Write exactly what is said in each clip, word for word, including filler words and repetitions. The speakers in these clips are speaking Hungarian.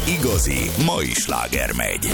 igazi mai sláger megy.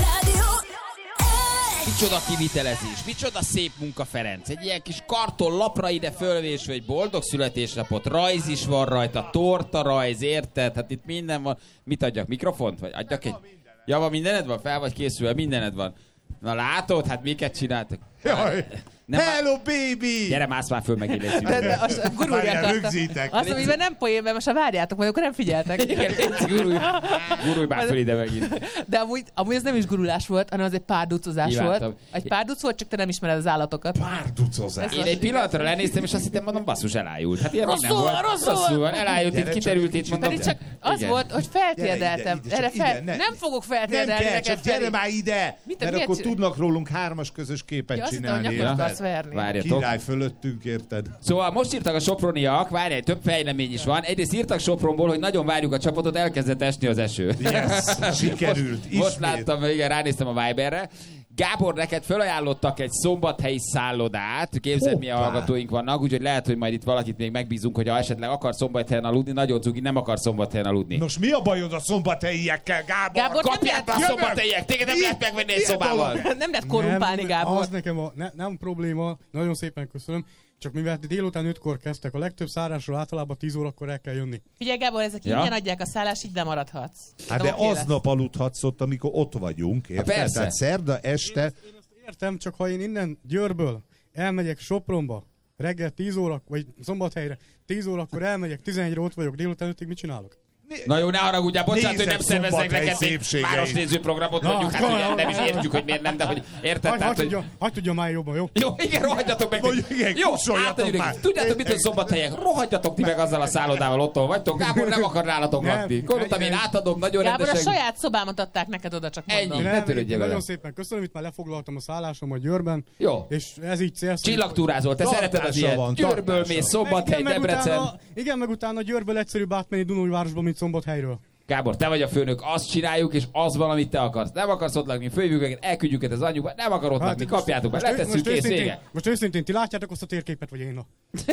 Micsoda kivitelezés, micsoda szép munka, Ferenc. Egy ilyen kis kartonlapra ide fölvésve egy boldog születésnapot, rajz is van rajta, torta rajz, érted? Hát itt minden van. Mit adjak, mikrofont? Vagy adjak egy... Ja, van mindened van? Fel vagy készülve? Mindened van. Na látod? Hát miket csináltak? Jaj. Nem Hello, baby! Gyere, mász már föl, megint De, de azt gurulni akarta. Azt mondom, mivel nem poénben, most ha várjátok, majd akkor nem figyeltek. Igen, gurulj, gurulj már föl ide megint. De amúgy, amúgy ez nem is gurulás volt, hanem az egy párducozás Kívántam. volt. Egy párduc volt, csak te nem ismered az állatokat. Párducozás. Én egy pillanatra lenéztem, és azt hittem, mondom, basszus, elájult. Hát ilyen Rosszul nem van, volt. rosszul van. Rosszul van, elájult, itt Gyere, kiterült, csak itt mondom. Pedig csak az Igen. volt, hogy feltérdeltem. Gyere ide, ide, Erre csak fel... ide, ne. Nem fogok Nem feltérdelni kell, neked, csak gyere Feri. már ide! Mit te Mert miért akkor csinál- tudnak rólunk hármas közös képet Ja, azt hittem, hogy csinálni. nyakot Ja. akarsz verni. Várjatok. Király fölöttünk, érted? Szóval most írtak a soproniak, várj, több fejlemény is van. Egyrészt írtak Sopronból, hogy nagyon várjuk a csapatot, elkezdett esni az eső. Yes, sikerült. Most, most Ismét. láttam, igen, ránéztem a Viberre. Gábor, neked felajánlottak egy szombathelyi szállodát. Képzeld, milyen Hoppá. hallgatóink vannak, úgyhogy lehet, hogy majd itt valakit még megbízunk, hogy ha esetleg akar szombathelyen aludni, nagyon cugi, nem akar szombathelyen aludni. Nos, mi a bajod a szombathelyiekkel, Gábor? Gábor, nem Kapják be a lehet- szombathelyiek, téged nem Mi? lehet megvenni egy Milyen szobával. Nem lehet korrumpálni, nem, Gábor. Az nekem a, ne, nem probléma, nagyon szépen köszönöm. Csak mivel délután ötkor kezdtek, a legtöbb szárásról általában tíz órakor el kell jönni. Figyelj, Gábor, ezek Ja. ingyen adják a szállást, így nem maradhatsz. Hát De de oké lesz. aznap aludhatsz ott, amikor ott vagyunk, érted? persze. Tehát szerda este... Én ezt értem, csak ha én innen Győrből elmegyek Sopronba, reggel tíz óra, vagy Szombathelyre tíz órakor elmegyek, tizenegyre ott vagyok, délután ötig mit csinálok? Na jó, ne haragudjál, bocsánat, hogy nem Nézed szerveznek Szombathely neked egy szépségeit. városnézőprogramot, Na, mondjuk, hát akkor- ugye, nem is értjük, hogy miért nem, de hogy érted, Hagy, tehát, hagy, hogy... tudja, hagy tudja már jobban, jó? Jó, igen, rohadjatok meg. Mondjuk, igen, Jó, kussoljatok átadjuk már. nekik. Tudjátok, mit, hogy szombathelyek? Rohadjatok ti meg azzal a szállodával, otthon vagytok. Gábor nem akar nálatok Nem, lakni. Gondoltam, én nem. átadom, nagyon Gábor, a rendesen. saját szobámat adták neked oda, csak mondom. Ennyi. Ne Nem, törődjél én vele. nagyon szépen köszönöm, itt már lefoglaltam a szállásomat Győrben. Jó. És ez így célszerű. Csillagtúrázol, te Tartása szereted az ilyet. van, Győrből tartása. mész, Szombathely, Igen, meg Debrecen. utána- Igen, meg utána Győrből egyszerűbb átmenni Dunajvárosba, mint Szombathelyről. Gábor, te vagy a főnök, azt csináljuk, és az van, amit te akarsz. Nem akarsz ott lakni, fölhívjuk őket, elküldjük őket az anyjukba, nem akar ott lakni, kapjátok be, most- letesszük, most kész, őszintén- vége. Most őszintén, ti látjátok azt a térképet, vagy én?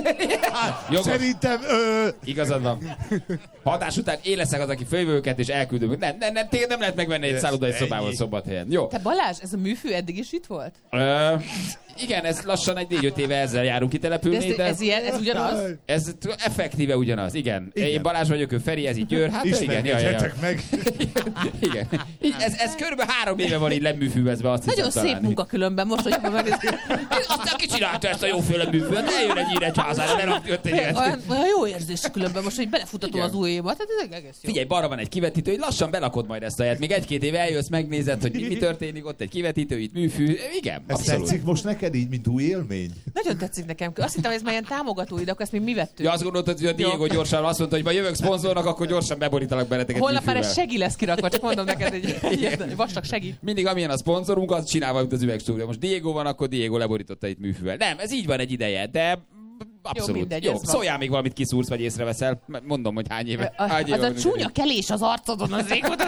Jogos. Szerintem... Ö... Igazad van. Hatás után én leszek az, aki fölhívja őket, és elküldöm. Nem, nem, nem, téged nem lehet megvenni egy Ez szállodai ennyi. szobával Szombathelyen. Jó. Te Balázs, ez a műfű eddig is itt volt? Ö, igen, ez lassan egy négy-öt éve ezzel járunk De kitelepülni, ez, de ez, ilyen, ez ugyanaz? ez effektíve ugyanaz, igen. Igen. Én Balázs vagyok, ő Feri, ez itt Győr, hát igen, ja, ja, ja. Ismerkedjetek meg. Igen. Így, ez, ez körülbelül három éve van így leműfűvezve, azt Nagyon hiszem szép talán. munka különben, most, hogy megnézzük. Aztán ki csinálta ezt a jóféle műfűvet? Eljön egy Nyíregyházára, ne rakjött egy ilyet. Olyan, olyan jó érzés különben most, hogy belefutatom Igen. az új évad. Tehát ez egész jó. Figyelj, balra van egy kivetítő, hogy lassan belakod majd ezt a helyet. Még egy-két éve eljössz, megnézed, hogy mi, mi történik, ott egy kivetítő, itt műfű. Igen, Ez abszolút. tetszik most neked így, mint új élmény? Nagyon tetszik nekem. Azt hittem, hogy ez már ilyen támogatóid, akkor ezt még mi vettük. Ja, azt gondoltad, hogy a Diego gyorsan azt mondta, hogy ma jövök szponzornak, akkor gyorsan beborítalak benneteket Holnap már műfűvel. egy segi lesz kirakva, csak mondom neked, egy, egy, egy vastag segi. Mindig amilyen a szponzorunk, az csinálva, mint az üvegstúdió. Most Diego van, akkor Diego leborította itt műfűvel. Nem, ez így van egy ideje, de abszolút. Jó, mindegy, jó ez van. szóljál még valamit kiszúrsz, vagy észreveszel. Mondom, hogy hány éve. A, hány éve az a vagyunk csúnya együtt. kelés az arcodon, az régóta.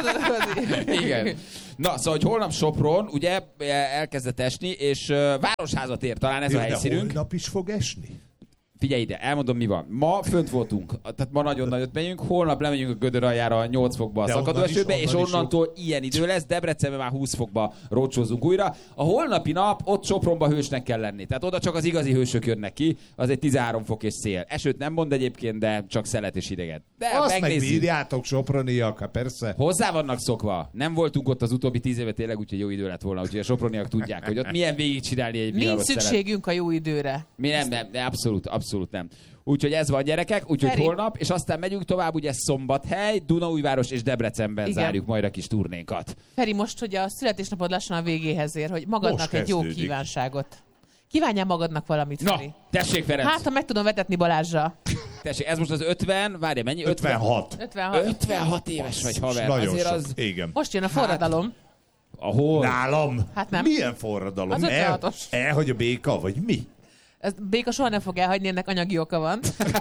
Igen. Na, szóval, hogy holnap Sopron, ugye elkezdett esni, és uh, városházat ér talán ez Jó, a de helyszínünk. holnap is fog esni? Figyelj ide, elmondom mi van. Ma fönt voltunk, tehát ma nagyon nagyot megyünk, holnap lemegyünk a Gödör aljára nyolc fokba a De szakadó onnan is, esőbe, és onnan is onnantól ilyen idő lesz, Debrecenben már húsz fokba rócsózunk újra. A holnapi nap ott Sopronba hősnek kell lenni, tehát oda csak az igazi hősök jönnek ki, az egy tizenhárom fok és szél. Esőt nem mond egyébként, de csak szelet és ideget. De Azt megnézzük. megbírjátok, soproniak, hát persze. Hozzá vannak szokva. Nem voltunk ott az utóbbi tíz éve tényleg, úgyhogy jó idő lett volna, úgyhogy a soproniak tudják, hogy ott milyen végigcsinálni egy Nincs viharos szelet. szükségünk a jó időre. Mi nem, nem, nem, abszolút, abszolút nem. Úgyhogy ez van, gyerekek, úgyhogy Feri. holnap, és aztán megyünk tovább, ugye Szombathely, Dunaújváros és Debrecenben Igen. zárjuk majd a kis turnénkat. Feri, most, hogy a születésnapod lassan a végéhez ér, hogy magadnak Most egy jó kezdődik. kívánságot. Kívánjál magadnak valamit, Na, Feri. tessék Ferenc, Hát, ha meg tudom vetetni Balázsra. tessék, ez most az ötven, várj, mennyi? ötvenhat. ötvenhat. ötvenhat éves vagy, haver. Nagyon Azért sok. az, Igen. Most jön a forradalom. ahol? Nálam? Hát nem. Milyen forradalom? Az El, ötvenhatos. elhagy a béka, vagy mi? Ez Béka soha nem fog elhagyni, ennek anyagi oka van.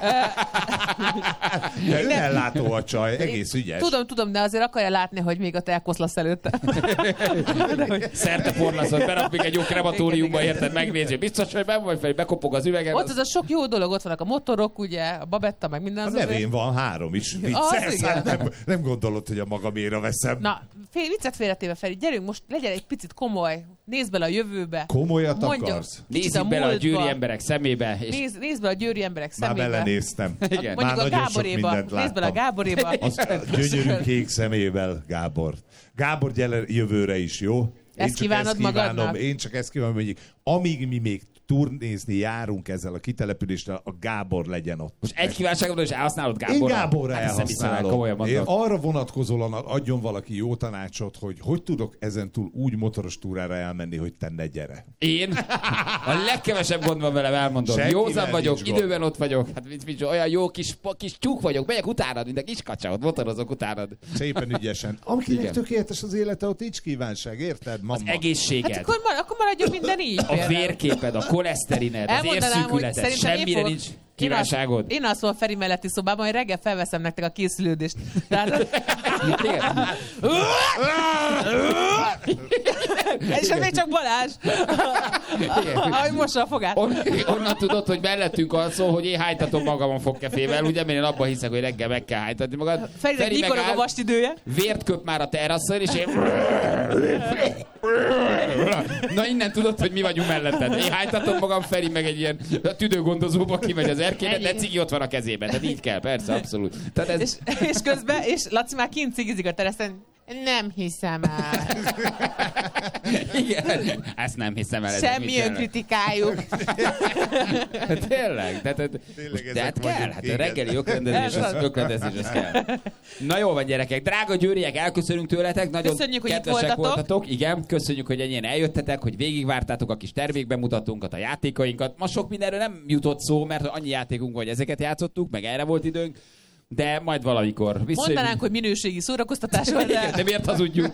De önellátó a csaj, egész ügyes. Tudom, tudom, de azért akarja látni, hogy még a te elkoszlasz előtte. Szerte porlaszod, berakjuk egy jó krematóriumba, érted, megnézi. Biztos, hogy ben vagy fel, bekopog az üvegen. Ott az a sok jó dolog, ott vannak a motorok, ugye, a babetta, meg minden. A nevén van három is. Vicces, hát nem, nem gondolod, hogy a magaméra veszem. Na, fél, viccet félretéve, Feri, gyerünk most, legyen egy picit komoly, nézd bele a jövőbe. Komolyat akarsz? Nézzük bele a győri emberek szemébe. És... Nézd, nézd bele a győri emberek Már szemébe. Már belenéztem. Igen. Mondjuk Már a Gáboréba. Nézd bele a Gáboréba. Az gyönyörű kék szemével, Gábor. Gábor, gyere jövőre is, jó? Ezt kívánod magadnak? Én csak ezt kívánom, hogy amíg mi még turnézni járunk ezzel a kitelepüléssel, a Gábor legyen ott. Most egy kívánságodon is elhasználod Gáborra? Én Gáborra hát elhasználom. Én arra vonatkozóan adjon valaki jó tanácsot, hogy hogy tudok ezentúl úgy motoros túrára elmenni, hogy te ne gyere. Én? A legkevesebb gond van velem, elmondom. Senkivel Józan vagyok, nincs gond. időben ott vagyok. Hát mit, mit, olyan jó kis, kis tyúk vagyok, megyek utánad, mint a kis kacsa, ott motorozok utánad. Szépen ügyesen. Akinek Igen. tökéletes az élete, ott nincs kívánság, érted, mama? Az egészséged. Hát akkor, akkor maradjon minden így. A vérképed, a koleszterined, az Elmondanám, hogy érszűkületed, szerintem én semmire fogok- nincs kívánságod. Én azt mondom Feri melletti szobában, hogy reggel felveszem nektek a készülődést. Tehát... És ez még csak Balázs. Ahogy mossa a fogát. On, onnan tudod, hogy mellettünk alszol, hogy én hánytatom magam a fogkefével, ugye, mert én abban hiszek, hogy reggel meg kell hánytatni magad. Ferinek mikor a vast idője? Vért köp már a teraszon, és én... Na innen tudod, hogy mi vagyunk melletted. Én hánytatom magam, Feri meg egy ilyen tüdőgondozóba kimegy az erkélyre, de cigi ott van a kezében. Tehát így kell, persze, abszolút. Tehát ez... és, és közben, és Laci már kint cigizik a teraszen. Nem hiszem el. Igen, ezt nem hiszem el. Semmi önkritikájuk. Tényleg? Tehát, Tényleg de hát ezek kell, vagyunk, hát a igen. reggeli ökrendezés, az, ökrendezés, az kell. Na jó van, gyerekek, drága győriek, elköszönünk tőletek, nagyon Köszönjük, hogy itt kedvesek voltatok. voltatok. Igen, köszönjük, hogy ennyien eljöttetek, hogy végigvártátok a kis termékbemutatónkat, a játékainkat. Ma sok mindenről nem jutott szó, mert annyi játékunk van, hogy ezeket játszottuk, meg erre volt időnk. De majd valamikor visszajövünk. Mondanánk, hogy minőségi szórakoztatás van, Igen, de... de miért hazudjuk?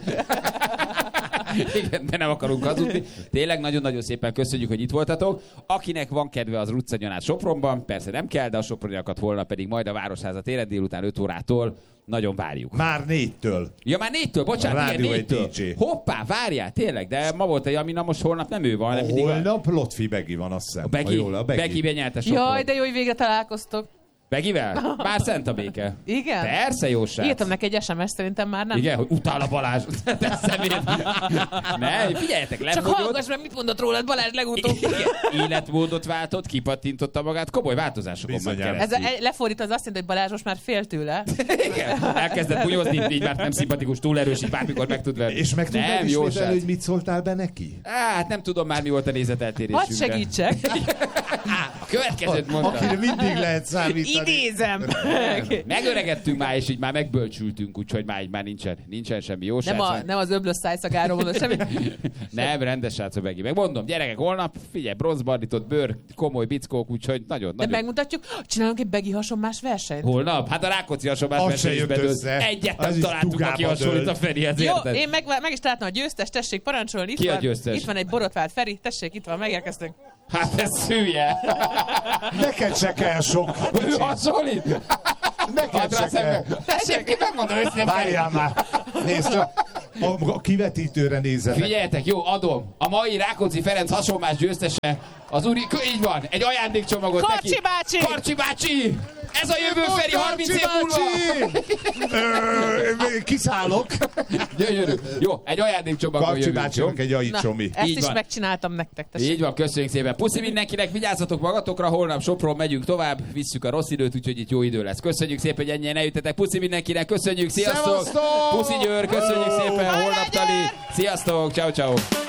Igen, de nem akarunk hazudni. Tényleg nagyon-nagyon szépen köszönjük, hogy itt voltatok. Akinek van kedve az Ruccanyonát Sopronban, persze nem kell, de a soproniakat holnap pedig majd a Városháza téren délután öt órától nagyon várjuk. Már négytől. Ja, már négytől, bocsánat, igen, Rádió egy négytől. dé dzsé. Hoppá, várjál, tényleg, de ma volt egy, ami na most holnap nem ő van, hanem mindig van. Holnap Lotfi Begi van, azt hiszem. A Begi, Ha jól, a Begi. Begi benyerte Sopron. Jaj, de jó, hogy végre találkoztok. Begivel? Már szent a béke. Igen? Persze, jó srác. Írtam neki egy es em es, szerintem már nem. Igen, hogy utál a Balázs. Te szemét. Ne, figyeljetek, Csak lefogyott. hallgass meg, mit mondott rólad Balázs legutóbb. Igen, életmódot váltott, kipattintotta magát, komoly változásokon ment Bizonyára. keresztül. Ez a, lefordít az azt jelenti, hogy Balázs most már fél tőle. Igen, elkezdett bunyozni, így már nem szimpatikus, túl erős, így bármikor meg tud venni. És meg tudnád Nem, jó ismételni, srác. hogy mit szóltál be neki? Hát nem tudom már, mi volt a nézeteltérésünk. Hadd segítsek. A következőt mondtam. Akire mindig lehet számítani. Idézem. Megöregettünk már, és így már megbölcsültünk, úgyhogy már így már nincsen, nincsen semmi jó Nem, srác. a, nem az öblös szájszagáról mondod semmi. Nem, rendes srác a Begi. Megmondom, gyerekek, holnap, figyelj, bronzbardított bőr, komoly bickók, úgyhogy nagyon, De nagyon. megmutatjuk, csinálunk egy Begi hasonmás versenyt. Holnap? Hát a Rákóczi hasonlás Az verseny se is jött bedőlt. össze. Egyet Az nem is találtuk, aki tugába hasonlít a dőlt. Ferihez, Jó, érted? én meg, meg is találtam a győztes, tessék parancsolni. Itt Ki a van, győztes? Itt van egy borotvált Feri, tessék, itt van, megérkeztünk. Hát ez szülje. Neked se kell sok. Ő hasonlít? Neked Add rá se szembe. kell. Tessék, ki megmondom őszintén. Várjál már. Nézd csak. A, a kivetítőre nézzetek. Figyeljetek, jó, adom. A mai Rákóczi Ferenc hasonlás győztese az úri... Így van, egy ajándékcsomagot Karcsi neki. bácsi! Karcsi bácsi! Ez a jövő Feri harminc év múlva! Ö, Kiszállok. Gyönyörű. Jó, egy ajándékcsomagot Karcsi jövünk, jó? bácsinak egy Na, ajicsomi. ezt Így is van. megcsináltam nektek, tessék. Így van, köszönjük szépen. Puszi mindenkinek, vigyázzatok magatokra, holnap Sopron megyünk tovább, visszük a rossz időt, úgyhogy itt jó idő lesz. Köszönjük szépen, hogy ennyien eljöttetek. Puszi mindenkinek, köszönjük, sziasztok! Szevasztok! Puszi Győr, köszönjük szépen, holnap tali. Sziasztok, ciao ciao.